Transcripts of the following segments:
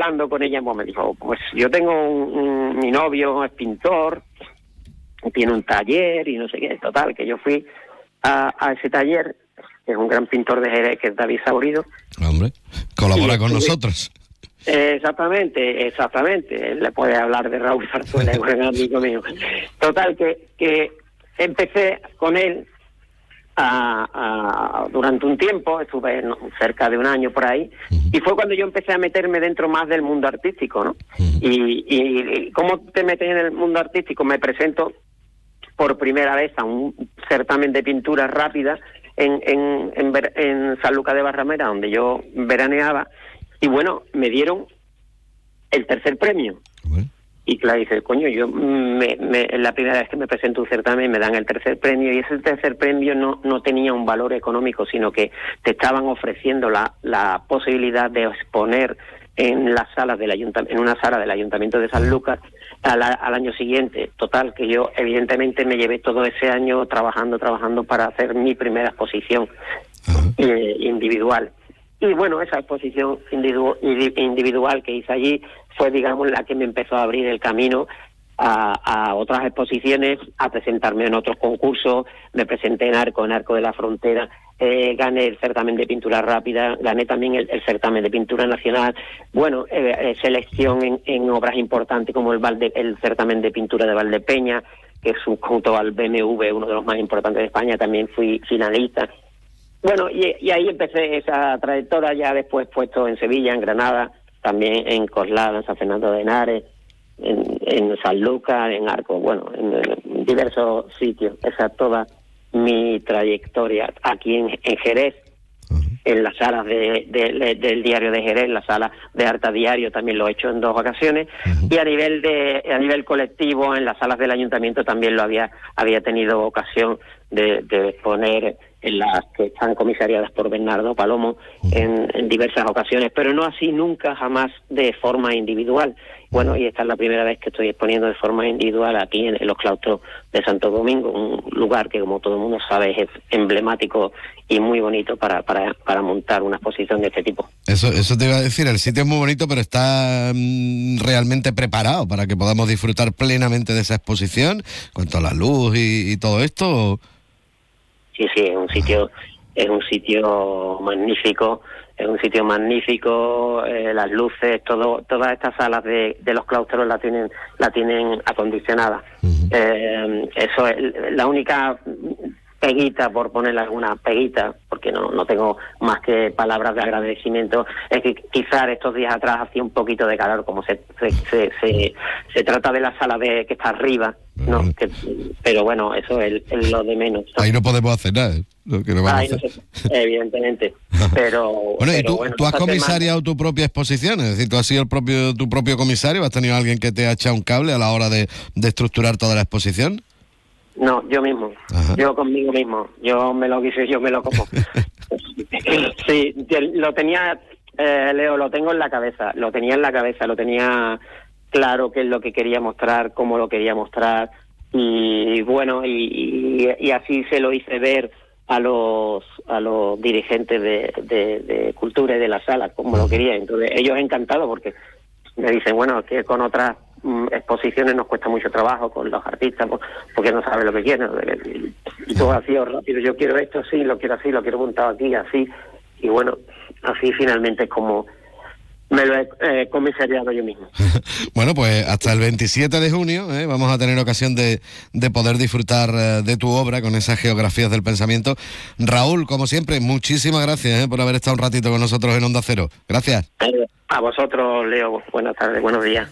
hablando con ella, pues me dijo, pues yo tengo mi novio es pintor, tiene un taller y no sé qué. Total, que yo fui a ese taller, que es un gran pintor de Jerez, que es David Saborido. Hombre, colabora con nosotros. Exactamente. Él le puede hablar de Raúl Zarzuela, es un amigo mío. Total, que empecé con él durante un tiempo, estuve cerca de un año por ahí, y fue cuando yo empecé a meterme dentro más del mundo artístico, ¿no? Y ¿cómo te metes en el mundo artístico? Me presento por primera vez a un certamen de pintura rápida en San Lucas de Barrameda, donde yo veraneaba, y bueno, me dieron el tercer premio. Bueno. Y claro, dice, coño, yo es la primera vez que me presento un certamen, me dan el tercer premio, y ese tercer premio no tenía un valor económico, sino que te estaban ofreciendo la posibilidad de exponer en las salas en una sala del Ayuntamiento de San Lucas al año siguiente. Total, que yo evidentemente me llevé todo ese año trabajando para hacer mi primera exposición individual. Y bueno, esa exposición individual que hice allí fue, digamos, la que me empezó a abrir el camino a otras exposiciones, a presentarme en otros concursos. Me presenté en Arco de la Frontera, gané el certamen de pintura rápida, gané también el certamen de pintura nacional. Bueno, selección en obras importantes como el certamen de pintura de Valdepeña, que es junto al BMW, uno de los más importantes de España, también fui finalista. Bueno, y ahí empecé esa trayectoria, ya después puesto en Sevilla, en Granada, también en Coslada, en San Fernando de Henares, en San Lucas, en Arco, bueno, en diversos sitios. Esa es toda mi trayectoria aquí en Jerez, en las salas del diario de Jerez, la sala de Arta Diario también lo he hecho en 2 ocasiones, y a nivel colectivo en las salas del ayuntamiento también lo había tenido ocasión de exponer en las que están comisariadas por Bernardo Palomo en diversas ocasiones, pero no así nunca, jamás de forma individual. Bueno, y esta es la primera vez que estoy exponiendo de forma individual aquí en los claustros de Santo Domingo, un lugar que, como todo el mundo sabe, es emblemático y muy bonito para montar una exposición de este tipo. Eso te iba a decir, el sitio es muy bonito, pero está realmente preparado para que podamos disfrutar plenamente de esa exposición, en cuanto a la luz y todo esto. Sí, es un sitio magnífico, las luces, todas estas salas de los claustros la tienen acondicionada. Eso es la única peguita, por ponerle alguna peguita, porque no tengo más que palabras de agradecimiento, es que quizás estos días atrás hacía un poquito de calor, como se trata de la sala que está arriba, ¿no? Pero bueno, eso es lo de menos, ¿no? Ahí no podemos hacer nada, lo que no vamos a hacer. Evidentemente, pero bueno, y tú has comisariado tu propia exposición, es decir, tú has sido tu propio comisario, ¿has tenido alguien que te ha echado un cable a la hora de estructurar toda la exposición? No, yo mismo. Ajá. Yo conmigo mismo. Yo me lo quise, yo me lo como. Sí, lo tenía, Leo, lo tengo en la cabeza. Lo tenía claro qué es lo que quería mostrar, cómo lo quería mostrar. Y bueno, y así se lo hice ver a los dirigentes de cultura y de la sala, como lo quería. Entonces, ellos encantados porque me dicen, bueno, es que con otras exposiciones nos cuesta mucho trabajo con los artistas porque no saben lo que quieren, y todo así rápido, yo quiero esto así, lo quiero así, lo quiero montado aquí, así, y bueno, así finalmente es como me lo he comisariado yo mismo. Bueno, pues hasta el 27 de junio vamos a tener ocasión de poder disfrutar de tu obra con esas geografías del pensamiento. Raúl, como siempre, muchísimas gracias por haber estado un ratito con nosotros en Onda Cero. Gracias. A vosotros, Leo. Buenas tardes, buenos días.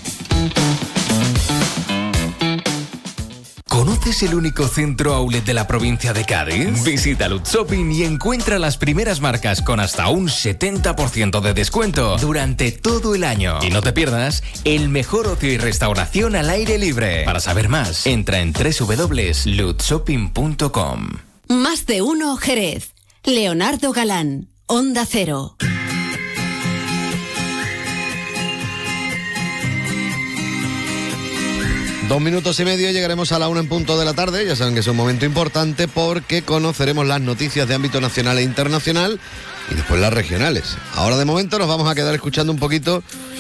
¿Conoces el único centro outlet de la provincia de Cádiz? Visita Lutz Shopping y encuentra las primeras marcas con hasta un 70% de descuento durante todo el año. Y no te pierdas el mejor ocio y restauración al aire libre. Para saber más, entra en www.lutzshopping.com. Más de uno Jerez. Leonardo Galán, Onda Cero. Dos minutos y medio, llegaremos a la 1 en punto de la tarde. Ya saben que es un momento importante porque conoceremos las noticias de ámbito nacional e internacional y después las regionales. Ahora de momento nos vamos a quedar escuchando un poquito